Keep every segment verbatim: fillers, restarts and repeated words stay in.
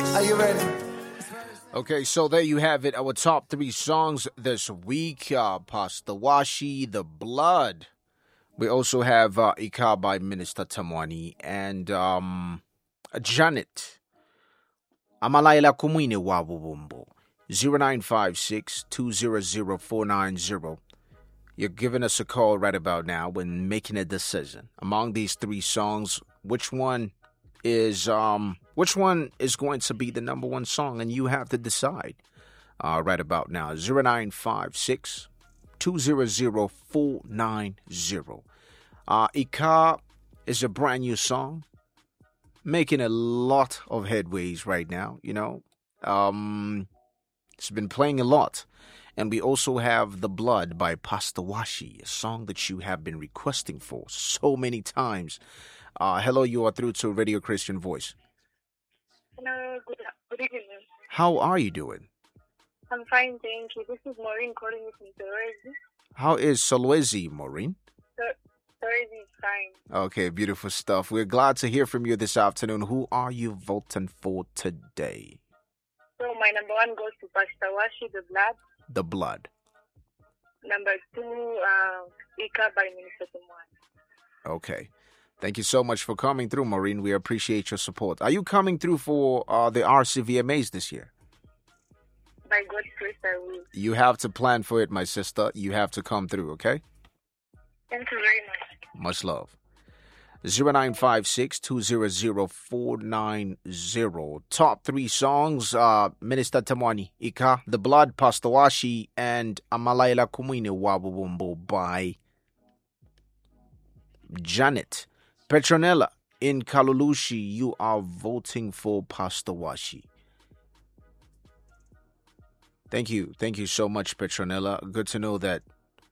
Are you ready? Okay, so there you have it. Our top three songs this week. Uh, Pasta Washi, The Blood. We also have uh, Ika by Minister Tamwani and um, Janet. Amalaila Kumwine Wabubumbo. zero nine five six, two zero zero, four nine zero. You're giving us a call right about now when making a decision. Among these three songs, which one is um which one is going to be the number one song, and you have to decide uh, right about now. zero nine five six, two zero zero, four nine zero. Uh, Ika is a brand new song, making a lot of headways right now, you know. Um, it's been playing a lot. And we also have The Blood by Pasta Washi, a song that you have been requesting for so many times. Uh, hello, you are through to Radio Christian Voice. Hello, good, good evening. How are you doing? I'm fine, thank you. This is Maureen calling you from Solwezi. How is Solwezi, Maureen? Solwezi is fine. Okay, beautiful stuff. We're glad to hear from you this afternoon. Who are you voting for today? So my number one goes to Pasta Washi, The Blood. The Blood. Number two, uh, Ika by Minister Tamwani. Okay. Thank you so much for coming through, Maureen. We appreciate your support. Are you coming through for uh, the R C V M As this year? By God's grace, I will. You have to plan for it, my sister. You have to come through, okay? Thank you very much. Much love. zero nine five six, two zero zero, four nine zero. Top three songs, uh, Minister Tamwani, Ika, The Blood, Pasta Washi, and Amalaila Kumwine Wabubumbo by Janet. Petronella, in Kalulushi, you are voting for Pasta Washi. Thank you. Thank you so much, Petronella. Good to know that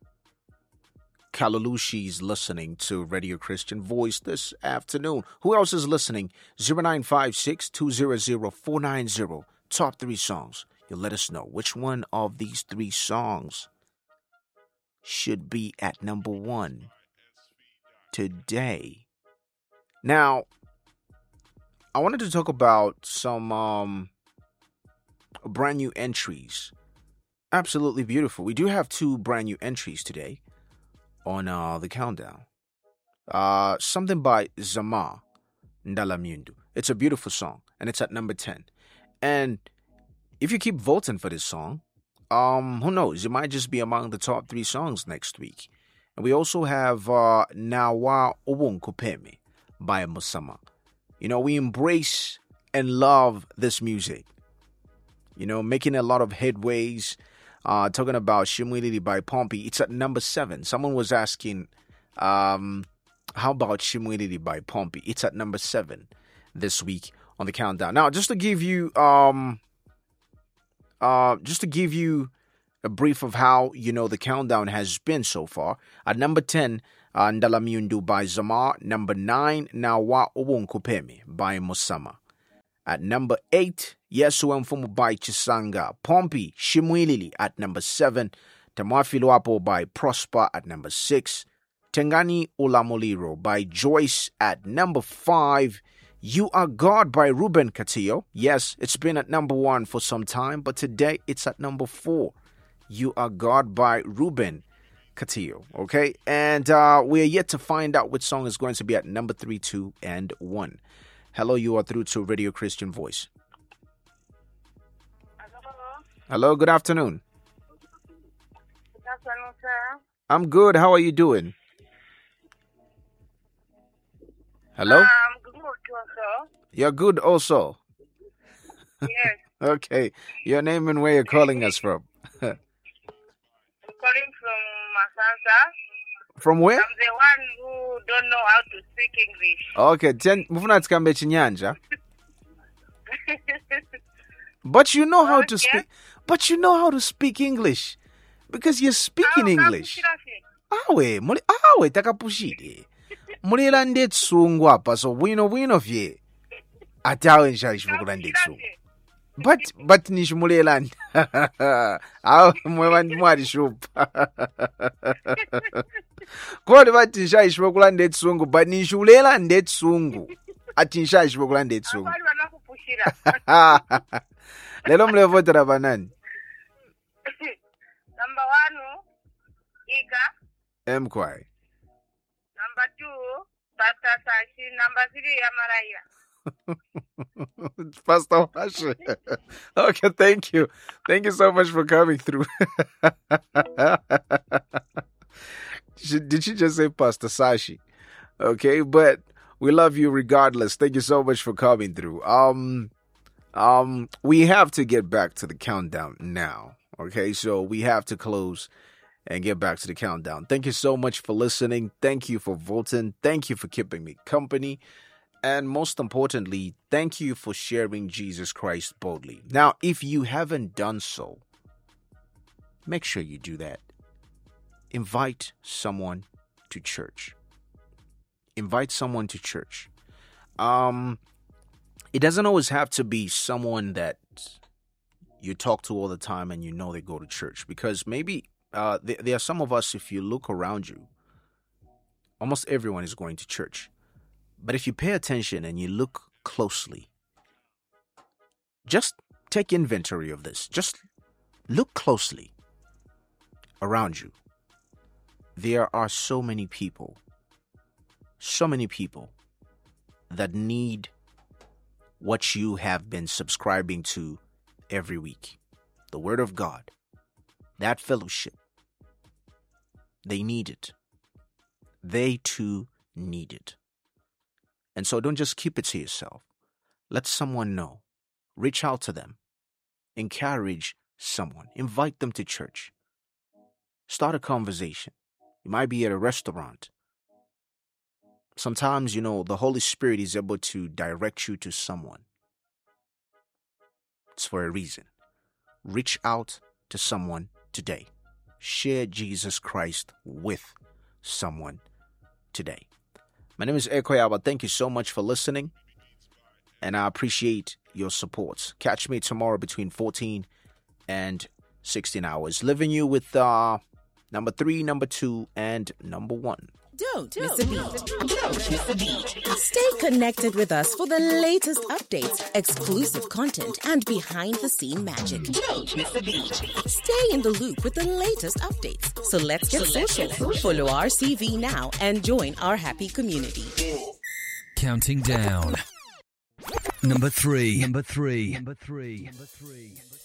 Kalulushi is listening to Radio Christian Voice this afternoon. Who else is listening? zero nine five six, two zero zero, four nine zero. Top three songs. You'll let us know which one of these three songs should be at number one today. Now, I wanted to talk about some um, brand new entries. Absolutely beautiful. We do have two brand new entries today on uh, the countdown. Uh, something by Zama Ndalamyundu. It's a beautiful song, and it's at number ten. And if you keep voting for this song, um, who knows? It might just be among the top three songs next week. And we also have uh, Nawa Owonkopeme by Musama. You know, we embrace and love this music. You know, making a lot of headways. Uh, talking about Shimwilili by Pompey. It's at number seven. Someone was asking, um, how about Shimwilili by Pompey? It's at number seven this week on the countdown. Now, just to give you, um, uh, just to give you a brief of how, you know, the countdown has been so far. At number ten, uh, Ndalamyundu by Zamar. Number nine, Nawa Owonkopeme by Musama. At number eight, Yesu Mfumu by Chisanga. Pompey, Shimwilili at number seven. Tamwafiluapo by Prosper at number six. Tengani Ulamoliro by Joyce at number five. You Are God by Ruben Katillo. Yes, it's been at number one for some time, but today it's at number four. You Are God by Ruben Katillo. Okay, and uh, we are yet to find out which song is going to be at number three, two, and one. Hello, you are through to Radio Christian Voice. Hello. Hello, good afternoon. Good afternoon, sir. I'm good. How are you doing? Hello? Um, good morning, sir. You're good also. Yes. Okay. Your name and where you're calling us from. I'm calling from Masasa. From where? I'm the one who don't know how to speak English. Okay. Ten, mufuna tikambe chinyanja. But you know how Okay. to speak. But you know how to speak English. Because you're speaking How- how English. should I say? Awe, muli, awe, takapushide. Mulila ndetsungu apa, so wino wino vye. Atawe nshayishivukula How should I ndetsungu. say? But, but nishimulela. Awe, mwewa mwari shupa. Kodi bati nshayishivukula ndetsungu, but nishulela ndetsungu. Ati nshayishivukula ndetsungu. Abali banakupushira Marira. Lelo mlevotera banani? Number one, Ika. Mkwai. Number two, Pastor Sashi. Number three, Amaraya. Pastor Sashi. Okay, thank you. Thank you so much for coming through. Did she just say Pastor Sashi? Okay, but we love you regardless. Thank you so much for coming through. Um, um, we have to get back to the countdown now. Okay, so we have to close and get back to the countdown. Thank you so much for listening. Thank you for voting. Thank you for keeping me company. And most importantly, thank you for sharing Jesus Christ boldly. Now, if you haven't done so, make sure you do that. Invite someone to church. Invite someone to church. Um, it doesn't always have to be someone that you talk to all the time and you know they go to church. Because maybe uh, there, there are some of us, if you look around you, almost everyone is going to church. But if you pay attention and you look closely, just take inventory of this. Just look closely around you. There are so many people, so many people that need what you have been subscribing to every week. The Word of God, that fellowship. They need it. They too need it. And so don't just keep it to yourself. Let someone know. Reach out to them. Encourage someone. Invite them to church. Start a conversation. You might be at a restaurant. Sometimes, you know, the Holy Spirit is able to direct you to someone. It's for a reason. Reach out to someone today. Share Jesus Christ with someone today. My name is Ekoyaba. Thank you so much for listening, and I appreciate your support. Catch me tomorrow between fourteen and sixteen hours. Leaving you with uh, number three, number two, and number one. Don't, Don't miss a beat. Don't miss a beat. Stay connected with us for the latest updates, exclusive content, and behind-the-scene magic. Don't miss a beat. Stay in the loop with the latest updates. So let's get so social. Let's get social. Follow R C V now and join our happy community. Counting down. Number three. Number three. Number three. Number three.